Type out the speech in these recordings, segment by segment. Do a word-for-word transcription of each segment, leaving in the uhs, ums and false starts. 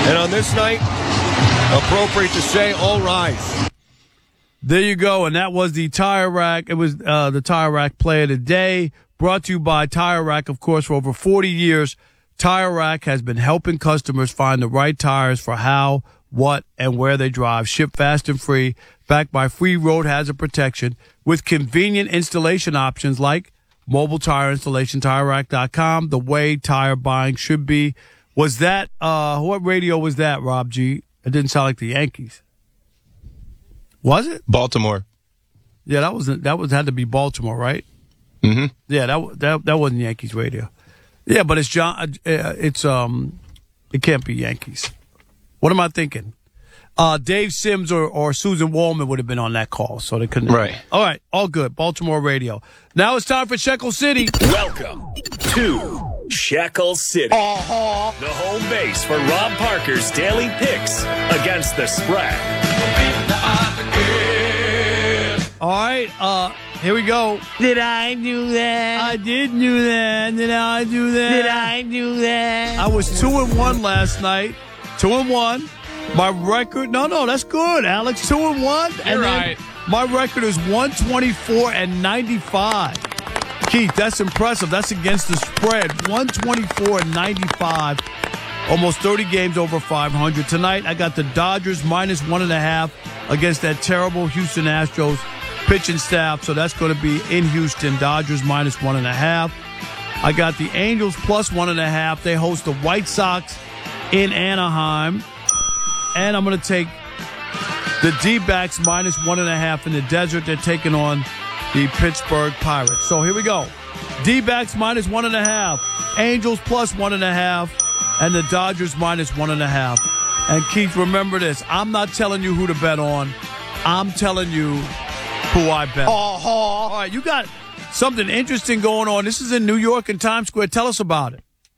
And on this night, appropriate to say, all rise. There you go, and that was the Tire Rack. It was uh, the Tire Rack Play of the Day, brought to you by Tire Rack, of course, for over forty years. Tire Rack has been helping customers find the right tires for how, what, and where they drive. Shipped fast and free, backed by free road hazard protection, with convenient installation options like mobile tire installation, tire rack dot com, the way tire buying should be. Was that, uh, what radio was that, Rob G? It didn't sound like the Yankees. Was it? Baltimore. Yeah, that was that was had to be Baltimore, right? Mm-hmm. Yeah, that that that wasn't Yankees radio. Yeah, but it's John. Uh, it's um, it can't be Yankees. What am I thinking? Uh, Dave Sims or, or Susan Wallman would have been on that call, so they couldn't. Right. All right, all good. Baltimore radio. Now it's time for Shekel City. Welcome to Shekel City, uh-huh. the home base for Rob Parker's daily picks against the spread. All right, uh, here we go. Did I do that? I did do that. Did I do that? Did I do that? I was two and one last night. Two and one. My record, no, no, that's good, Alex. Two and one. You're and right. My record is one twenty-four and ninety-five. Keith, that's impressive. That's against the spread. one twenty-four and ninety-five. Almost thirty games over five hundred. Tonight, I got the Dodgers minus one and a half against that terrible Houston Astros pitching staff. So that's going to be in Houston. Dodgers minus one and a half. I got the Angels plus one and a half. They host the White Sox in Anaheim. And I'm going to take the D-backs minus one and a half in the desert. They're taking on the Pittsburgh Pirates. So here we go. D-backs minus one and a half. Angels plus one and a half. And the Dodgers minus one and a half. And Keith, remember this. I'm not telling you who to bet on. I'm telling you who I bet. Uh-huh. All right, you got something interesting going on. This is in New York and Times Square. Tell us about it.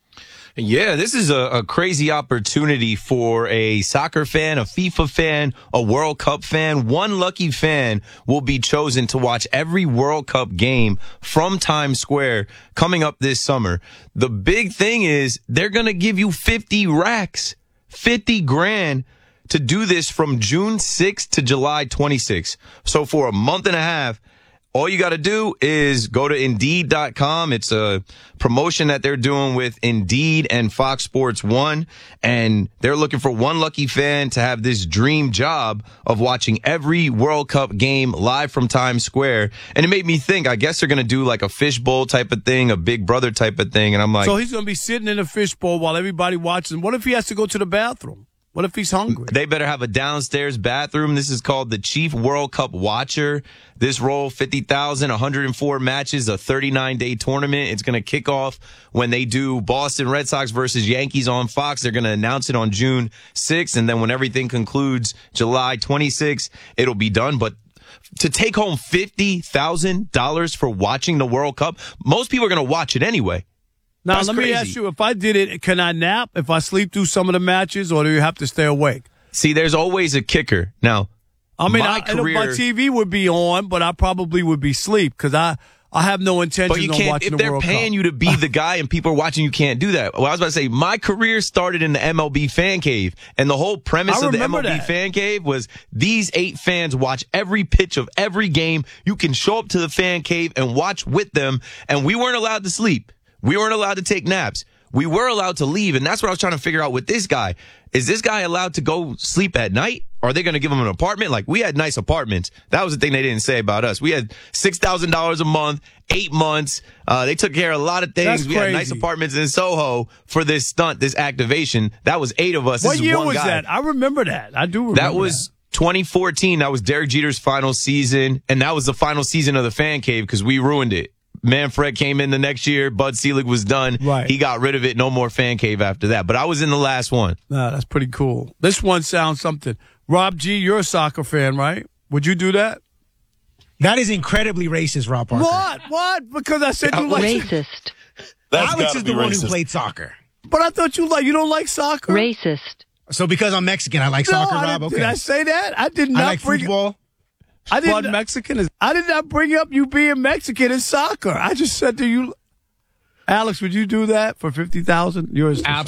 Yeah, this is a, a crazy opportunity for a soccer fan, a FIFA fan, a World Cup fan. One lucky fan will be chosen to watch every World Cup game from Times Square coming up this summer. The big thing is they're going to give you fifty racks, fifty grand to do this from June sixth to July twenty-sixth. So for a month and a half, all you got to do is go to Indeed dot com. It's a promotion that they're doing with Indeed and Fox Sports one, and they're looking for one lucky fan to have this dream job of watching every World Cup game live from Times Square. And it made me think, I guess they're going to do like a fishbowl type of thing, a Big Brother type of thing. And I'm like, so he's going to be sitting in a fishbowl while everybody watches. What if he has to go to the bathroom? What if he's hungry? They better have a downstairs bathroom. This is called the Chief World Cup Watcher. This role, fifty thousand, one hundred four matches, a thirty-nine day tournament. It's going to kick off when they do Boston Red Sox versus Yankees on Fox. They're going to announce it on June sixth, and then when everything concludes July twenty-sixth, it'll be done. But to take home fifty thousand dollars for watching the World Cup, most people are going to watch it anyway. Now, That's let crazy. me ask you, if I did it, can I nap if I sleep through some of the matches, or do you have to stay awake? See, there's always a kicker. Now, I mean, my I, career, my T V would be on, but I probably would be asleep because I, I have no intention but you on can't, watching if the they're World paying Cup. you to be the guy and people are watching, you can't do that. Well, I was about to say, my career started in the M L B fan cave, and the whole premise I of the M L B remember that. fan cave was these eight fans watch every pitch of every game. You can show up to the fan cave and watch with them, and we weren't allowed to sleep. We weren't allowed to take naps. We were allowed to leave, and that's what I was trying to figure out with this guy. Is this guy allowed to go sleep at night? Are they going to give him an apartment? Like, we had nice apartments. That was the thing they didn't say about us. We had six thousand dollars a month, eight months. Uh, they took care of a lot of things. That's we crazy. had nice apartments in Soho for this stunt, this activation. That was eight of us. What this is year one was guy. that? I remember that. I do remember That was twenty fourteen. That was Derek Jeter's final season, and that was the final season of the fan cave because we ruined it. Manfred came in the next year. Bud Selig was done. Right. He got rid of it. No more fan cave after that. But I was in the last one. Nah, that's pretty cool. This one sounds something. Rob G, you're a soccer fan, right? Would you do that? That is incredibly racist, Rob Parker. What? What? Because I said you like Racist. That's Alex gotta is be the one racist. who played soccer. But I thought you like you don't like soccer. Racist. So because I'm Mexican, I like No, soccer, I Rob? didn't- Okay. Did I say that? I did not I like bring football. I did Blood not, Mexican is. I did not bring up you being Mexican in soccer. I just said to you, Alex, would you do that for fifty thousand? Yours.